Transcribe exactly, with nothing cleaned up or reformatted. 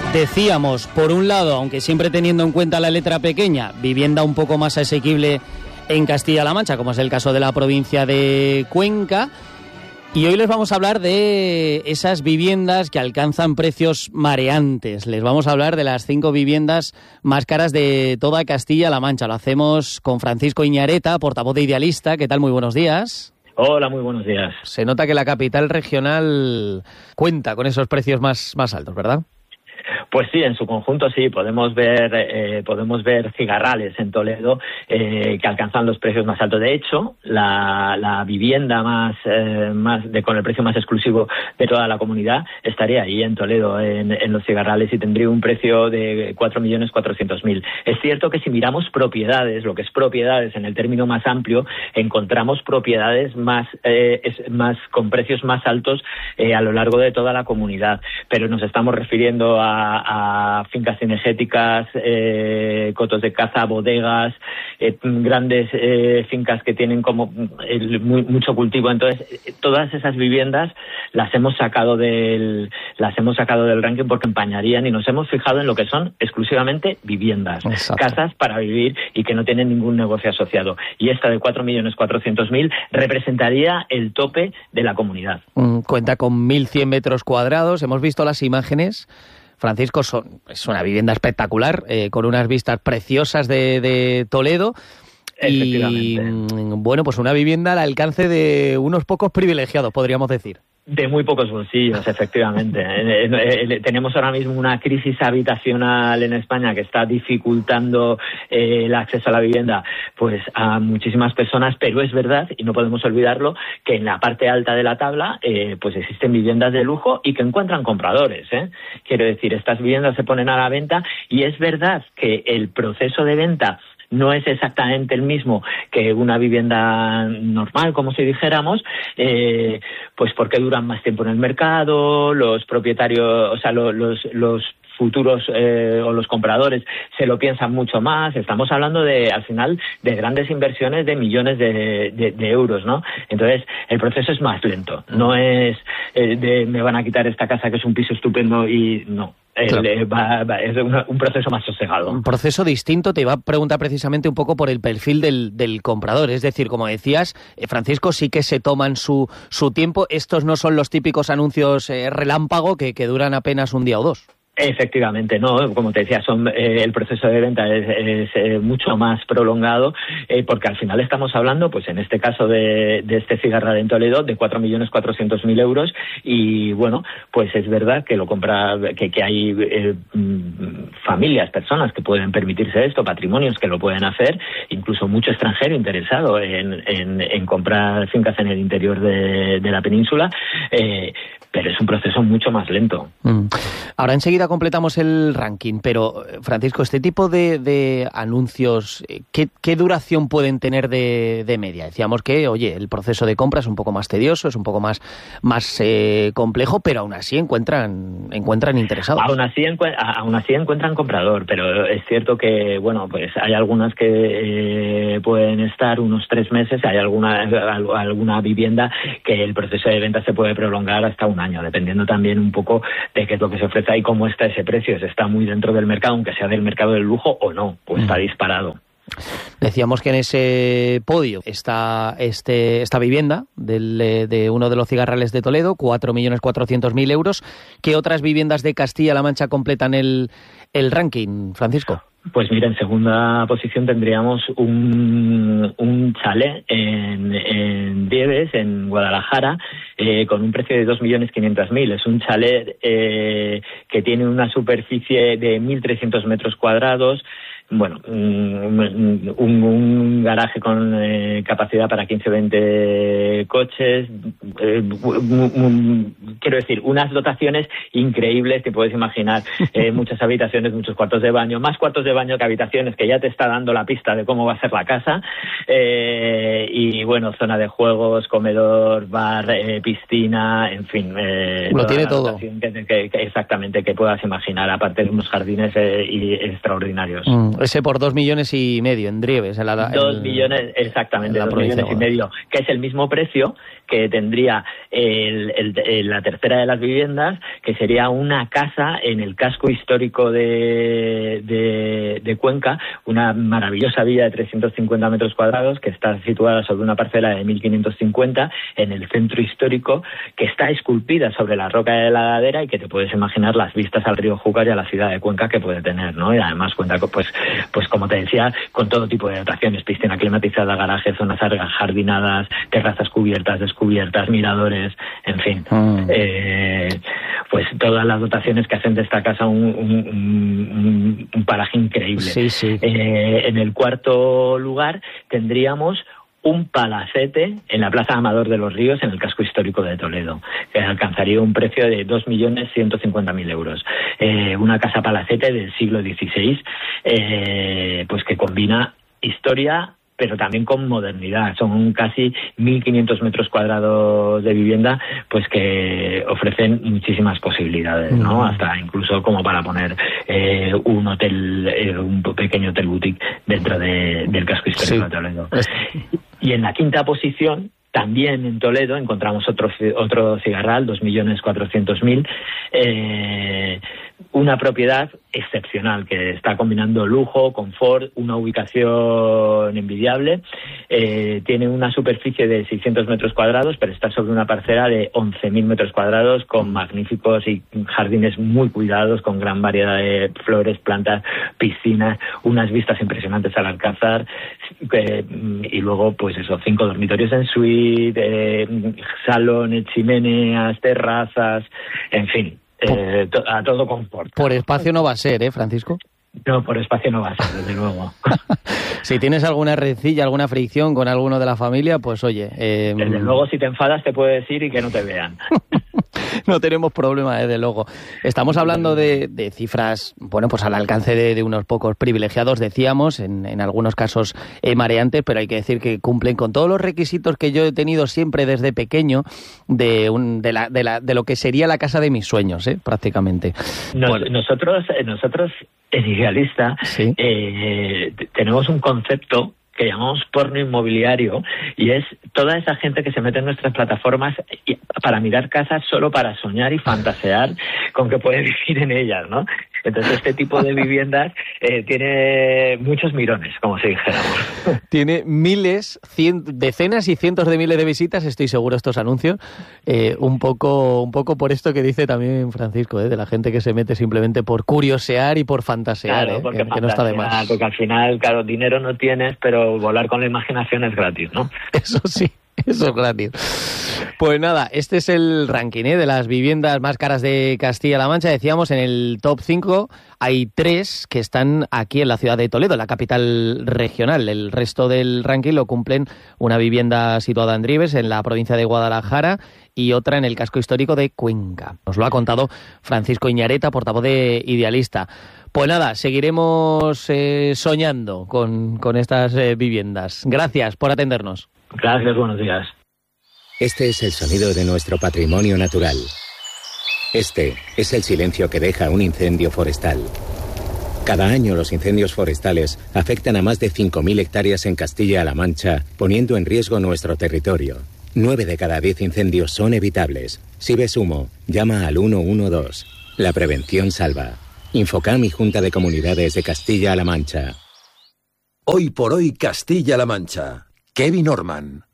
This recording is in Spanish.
Decíamos, por un lado, aunque siempre teniendo en cuenta la letra pequeña, vivienda un poco más asequible en Castilla-La Mancha, como es el caso de la provincia de Cuenca. Y hoy les vamos a hablar de esas viviendas que alcanzan precios mareantes. Les vamos a hablar de las cinco viviendas más caras de toda Castilla-La Mancha. Lo hacemos con Francisco Iñareta, portavoz de Idealista. ¿Qué tal? Muy buenos días. Hola, muy buenos días. Se nota que la capital regional cuenta con esos precios más, más altos, ¿verdad? Pues sí, en su conjunto sí, podemos ver eh, podemos ver cigarrales en Toledo eh, que alcanzan los precios más altos. De hecho, la, la vivienda más eh, más de con el precio más exclusivo de toda la comunidad estaría ahí en Toledo, en, en los cigarrales, y tendría un precio de cuatro millones cuatrocientos mil. Es cierto que si miramos propiedades, lo que es propiedades en el término más amplio, encontramos propiedades más eh, es, más con precios más altos eh, a lo largo de toda la comunidad, pero nos estamos refiriendo a A, a fincas cinegéticas, eh, cotos de caza, bodegas, eh, grandes eh, fincas que tienen como el, muy, mucho cultivo. Entonces, todas esas viviendas las hemos sacado del las hemos sacado del ranking porque empañarían, y nos hemos fijado en lo que son exclusivamente viviendas, Exacto. casas para vivir y que no tienen ningún negocio asociado. Y esta de cuatro millones cuatrocientos mil representaría el tope de la comunidad. Mm, cuenta con mil cien metros cuadrados. Hemos visto las imágenes. Francisco, son, es una vivienda espectacular, eh, con unas vistas preciosas de, de Toledo. Y, bueno, pues una vivienda al alcance de unos pocos privilegiados, podríamos decir. De muy pocos bolsillos, efectivamente. eh, eh, eh, tenemos ahora mismo una crisis habitacional en España que está dificultando eh, el acceso a la vivienda pues a muchísimas personas, pero es verdad, y no podemos olvidarlo, que en la parte alta de la tabla eh, pues existen viviendas de lujo y que encuentran compradores. ¿eh? Quiero decir, estas viviendas se ponen a la venta, y es verdad que el proceso de venta no es exactamente el mismo que una vivienda normal, como si dijéramos, eh, pues porque duran más tiempo en el mercado, los propietarios, o sea, lo, los, los futuros eh, o los compradores se lo piensan mucho más. Estamos hablando de, al final, de grandes inversiones de millones de, de, de euros, ¿no? Entonces, el proceso es más lento. No es eh, de me van a quitar esta casa que es un piso estupendo y no. Claro. Eh, va, va, es un, un proceso más sosegado. Un proceso distinto. Te iba a preguntar precisamente un poco por el perfil del, del comprador. Es decir, como decías, eh, Francisco, sí que se toman su, su tiempo. Estos no son los típicos anuncios eh, relámpago que, que duran apenas un día o dos. Efectivamente, no, como te decía, son eh, el proceso de venta es, es eh, mucho más prolongado, eh, porque al final estamos hablando, pues en este caso de, de este cigarral en Toledo, de cuatro millones cuatrocientos mil euros, y bueno, pues es verdad que lo compra, que, que hay eh, familias, personas que pueden permitirse esto, patrimonios que lo pueden hacer, incluso mucho extranjero interesado en, en, en comprar fincas en el interior de, de la península, eh, pero es un proceso mucho más lento. Mm. Ahora enseguida completamos el ranking, pero Francisco, este tipo de, de anuncios, ¿qué, qué duración pueden tener de, de media? Decíamos que, oye, el proceso de compra es un poco más tedioso, es un poco más, más eh, complejo, pero aún así encuentran encuentran interesados. Aún así, encu- aún así encuentran comprador, pero es cierto que, bueno, pues hay algunas que eh, pueden estar unos tres meses, hay alguna alguna vivienda que el proceso de venta se puede prolongar hasta un año, dependiendo también un poco de qué es lo que se ofrece y cómo está ese precio, si está muy dentro del mercado, aunque sea del mercado del lujo o no, pues mm. está disparado. Decíamos que en ese podio está este, esta vivienda del, de uno de los cigarrales de Toledo, cuatro millones cuatrocientos mil euros. ¿Qué otras viviendas de Castilla-La Mancha completan el, el ranking, Francisco? Pues mira, en segunda posición tendríamos un, un chalet en, en Dieves, en Guadalajara, eh, con un precio de dos millones quinientos mil. Es un chalet eh, que tiene una superficie de mil trescientos metros cuadrados, bueno, un, un, un garaje con eh, capacidad para quince o veinte coches, eh, un, un, quiero decir, unas dotaciones increíbles que puedes imaginar, eh, muchas habitaciones, muchos cuartos de baño, más cuartos de baño que habitaciones, que ya te está dando la pista de cómo va a ser la casa, eh, y bueno, zona de juegos, comedor, bar, eh, piscina, en fin. Eh, Lo tiene todo. Que, que, que exactamente, que puedas imaginar, aparte de unos jardines eh, y extraordinarios. Mm. Ese por dos millones y medio en Drieves. En la, dos en, millones, exactamente, dos millones y medio, que es el mismo precio que tendría el, el, el, la tercera de las viviendas, que sería una casa en el casco histórico de, de, de Cuenca, una maravillosa villa de trescientos cincuenta metros cuadrados que está situada sobre una parcela de mil quinientos cincuenta en el centro histórico, que está esculpida sobre la roca de la ladera y que te puedes imaginar las vistas al río Júcar y a la ciudad de Cuenca que puede tener, ¿no? Y además cuenta con, pues, pues como te decía, con todo tipo de dotaciones: piscina climatizada, garaje, zonas jardinadas, terrazas cubiertas, descubiertas, miradores, en fin, mm. eh, pues todas las dotaciones que hacen de esta casa un, un, un, un paraje increíble. Sí, sí. Eh, en el cuarto lugar tendríamos un palacete en la Plaza Amador de los Ríos, en el casco histórico de Toledo, que alcanzaría un precio de dos millones ciento cincuenta mil euros. Eh, una casa palacete del siglo dieciséis, eh, pues que combina historia pero también con modernidad. Son casi mil quinientos metros cuadrados de vivienda, pues que ofrecen muchísimas posibilidades, ¿no? Hasta incluso como para poner eh, un hotel, eh, un pequeño hotel boutique dentro de, del casco histórico sí. de Toledo. Y en la quinta posición, también en Toledo, encontramos otro otro cigarral, dos millones cuatrocientos mil, eh, una propiedad excepcional que está combinando lujo, confort, una ubicación envidiable. Eh, tiene una superficie de seiscientos metros cuadrados, pero está sobre una parcela de once mil metros cuadrados con magníficos y jardines muy cuidados, con gran variedad de flores, plantas, piscinas, unas vistas impresionantes al Alcázar, eh, y luego pues eso, cinco dormitorios en suite, eh, salones, chimeneas, terrazas, en fin. Eh, to- a todo confort. Por espacio no va a ser, ¿eh, Francisco? No, por espacio no va a ser, desde luego. Si tienes alguna rencilla, alguna fricción con alguno de la familia, pues oye... Eh... Desde luego, si te enfadas, te puedes ir y que no te vean. No tenemos problema, desde luego. Estamos hablando de, de cifras, bueno, pues al alcance de, de unos pocos privilegiados, decíamos, en, en algunos casos eh, mareantes, pero hay que decir que cumplen con todos los requisitos que yo he tenido siempre desde pequeño de, un, de, la, de, la, de lo que sería la casa de mis sueños, ¿eh? Prácticamente. Nos, bueno. Nosotros, nosotros en Idealista, ¿sí? eh, tenemos un concepto que llamamos porno inmobiliario, y es toda esa gente que se mete en nuestras plataformas para mirar casas solo para soñar y fantasear con que puede vivir en ellas, ¿no? Entonces este tipo de viviendas eh, tiene muchos mirones, como si dijéramos. Tiene miles, cien, decenas y cientos de miles de visitas, estoy seguro, estos anuncios, eh, un poco un poco por esto que dice también Francisco, ¿eh? De la gente que se mete simplemente por curiosear y por fantasear, claro, ¿eh? porque, que, fantasía, que no está de más. Porque al final, claro, dinero no tienes, pero volar con la imaginación es gratis, ¿no? Eso sí, eso es gratis. Pues nada, este es el ranking, ¿eh? De las viviendas más caras de Castilla-La Mancha. Decíamos, en el top cinco hay tres que están aquí en la ciudad de Toledo, la capital regional. El resto del ranking lo cumplen una vivienda situada en Drieves, en la provincia de Guadalajara, y otra en el casco histórico de Cuenca. Nos lo ha contado Francisco Iñareta, portavoz de Idealista. Pues nada, seguiremos eh, soñando con, con estas eh, viviendas. Gracias por atendernos. Gracias, buenos días. Este es el sonido de nuestro patrimonio natural. Este es el silencio que deja un incendio forestal. Cada año los incendios forestales afectan a más de cinco mil hectáreas en Castilla-La Mancha, poniendo en riesgo nuestro territorio. Nueve de cada diez incendios son evitables. Si ves humo, llama al uno uno dos. La prevención salva. Infocam y Junta de Comunidades de Castilla-La Mancha. Hoy por hoy Castilla-La Mancha. Kevin Orman.